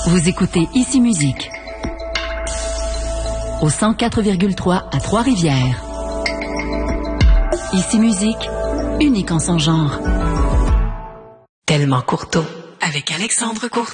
Vous écoutez Ici Musique au 104,3 à Trois-Rivières. Ici Musique, unique en son genre. Tellement Courteau avec Alexandre Courteau.